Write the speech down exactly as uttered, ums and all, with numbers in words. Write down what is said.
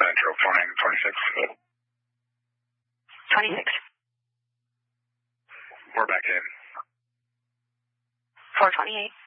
Central, four nine twenty-six. twenty-six. We're back in. four twenty-eight.